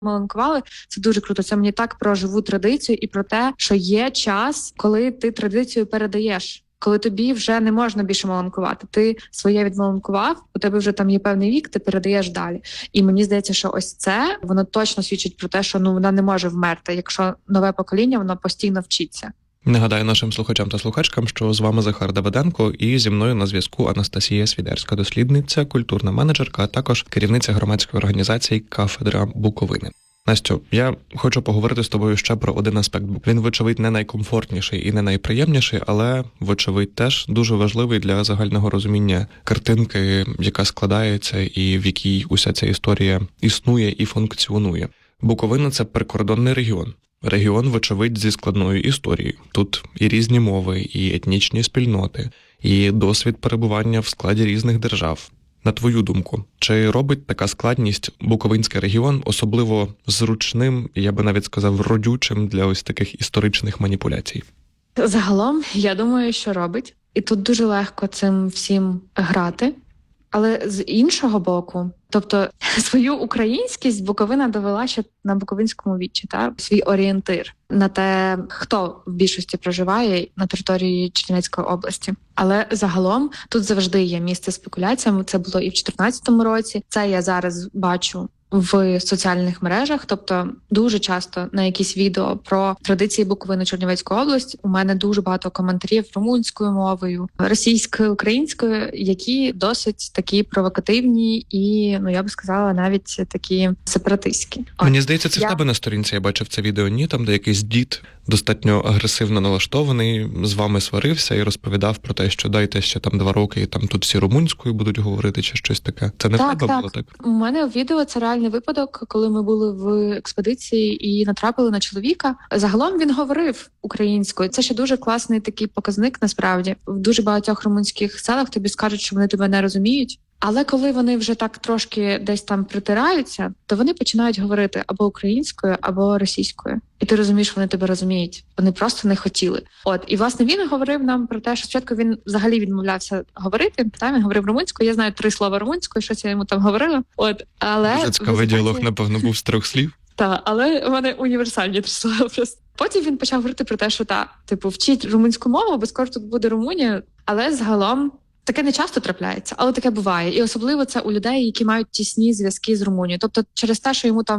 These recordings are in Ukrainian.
маланкували. Це дуже круто. Це мені так про живу традицію і про те, що є час, коли ти традицію передаєш. Коли тобі вже не можна більше маланкувати. Ти своє відмаланкував, у тебе вже там є певний вік, ти передаєш далі. І мені здається, що ось це, воно точно свідчить про те, що вона не може вмерти, якщо нове покоління, воно постійно вчиться. Нагадаю нашим слухачам та слухачкам, що з вами Захар Давиденко і зі мною на зв'язку Анастасія Свідерська, дослідниця, культурна менеджерка, а також керівниця громадської організації «Кафедра Буковини». Настю, я хочу поговорити з тобою ще про один аспект. Він, вочевидь, не найкомфортніший і не найприємніший, але, вочевидь, теж дуже важливий для загального розуміння картинки, яка складається і в якій уся ця історія існує і функціонує. Буковина – це прикордонний регіон. Регіон, вочевидь, зі складною історією. Тут і різні мови, і етнічні спільноти, і досвід перебування в складі різних держав. На твою думку, чи робить така складність Буковинський регіон особливо зручним, я би навіть сказав, родючим для ось таких історичних маніпуляцій? Загалом, я думаю, що робить. І тут дуже легко цим всім грати. Але з іншого боку, тобто свою українськість Буковина довела ще на Буковинському вічі, свій орієнтир на те, хто в більшості проживає на території Чернівецької області. Але загалом тут завжди є місце спекуляціям. Це було і в 2014 році. Це я зараз бачу в соціальних мережах, тобто дуже часто на якісь відео про традиції Буковини Чернівецької області у мене дуже багато коментарів румунською мовою, російською, українською, які досить такі провокативні і, я би сказала, навіть такі сепаратистські. Мені здається, це в тебе на сторінці, я бачив це відео, там, де якийсь дід достатньо агресивно налаштований, з вами сварився і розповідав про те, що дайте ще 2 роки, і тут всі румунською будуть говорити, чи щось таке. Це не в тебе було так? У мене в відео це реальний випадок, коли ми були в експедиції і натрапили на чоловіка. Загалом він говорив українською. Це ще дуже класний такий показник, насправді. В дуже багатьох румунських селах тобі скажуть, що вони тебе не розуміють. Але коли вони вже так трошки десь там притираються, то вони починають говорити або українською, або російською. І ти розумієш, вони тебе розуміють. Вони просто не хотіли. І, власне, він говорив нам про те, що спочатку він взагалі відмовлявся говорити. Він говорив румунською. Я знаю 3 слова румунською, щось я йому там говорила. Але дуже цікавий діалог, напевно, був з 3 слів. Так, але вони універсальні 3 слова просто. Потім він почав говорити про те, що вчіть румунську мову, бо скоро тут буде Румунія. Але загалом таке не часто трапляється, але таке буває. І особливо це у людей, які мають тісні зв'язки з Румунією. Тобто через те, що йому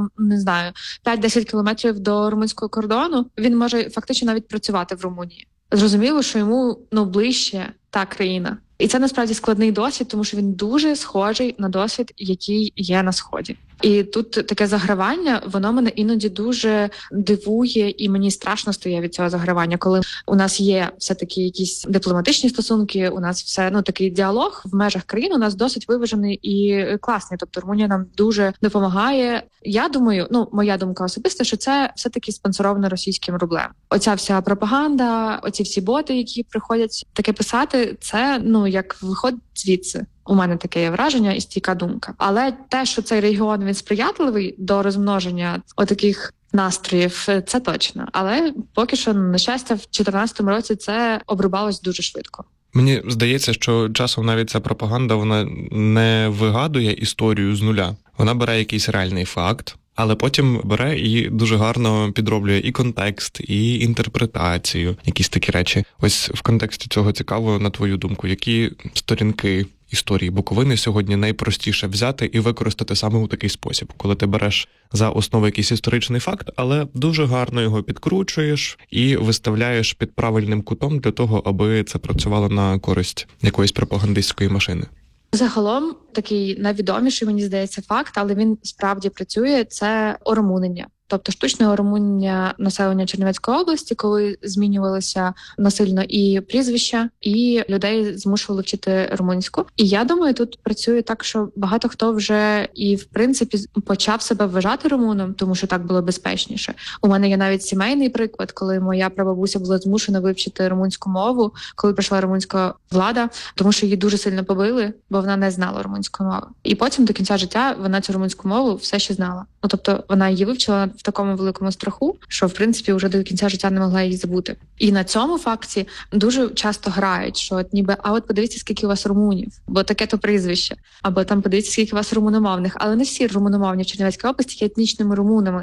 5-10 кілометрів до румунського кордону, він може фактично навіть працювати в Румунії. Зрозуміло, що йому ближче та країна. І це насправді складний досвід, тому що він дуже схожий на досвід, який є на Сході. І тут таке загравання, воно мене іноді дуже дивує, і мені страшно стає від цього загравання, коли у нас є все-таки якісь дипломатичні стосунки, у нас все, такий діалог в межах країни у нас досить виважений і класний. Тобто Румунія нам дуже допомагає. Я думаю, моя думка особиста, що це все-таки спонсоровано російським рублем. Оця вся пропаганда, оці всі боти, які приходять таке писати, це, як виходить звідси. У мене таке є враження і стійка думка. Але те, що цей регіон, він сприятливий до розмноження отаких настроїв, це точно. Але поки що, на щастя, в 2014 році це обрубалось дуже швидко. Мені здається, що часом навіть ця пропаганда, вона не вигадує історію з нуля. Вона бере якийсь реальний факт, але потім бере і дуже гарно підроблює і контекст, і інтерпретацію, якісь такі речі. Ось в контексті цього цікаво, на твою думку, які сторінки історії Буковини сьогодні найпростіше взяти і використати саме у такий спосіб, коли ти береш за основу якийсь історичний факт, але дуже гарно його підкручуєш і виставляєш під правильним кутом для того, аби це працювало на користь якоїсь пропагандистської машини. Загалом такий найвідоміший, мені здається, факт, але він справді працює, це оромунення. Тобто штучне оромунення населення Чернівецької області, коли змінювалися насильно і прізвища, і людей змушували вчити румунську. І я думаю, тут працює так, що багато хто вже і, в принципі, почав себе вважати румуном, тому що так було безпечніше. У мене є навіть сімейний приклад, коли моя прабабуся була змушена вивчити румунську мову, коли прийшла румунська влада, тому що її дуже сильно побили, бо вона не знала румунської мови. І потім до кінця життя вона цю румунську мову все ще знала. Тобто вона її вивчила в такому великому страху, що в принципі вже до кінця життя не могла її забути. І на цьому факті дуже часто грають, що от ніби от подивіться, скільки у вас румунів, бо таке то прізвище, або там подивіться, скільки у вас румуномовних, але не всі румуномовні в Чернівецькій області є етнічними румунами.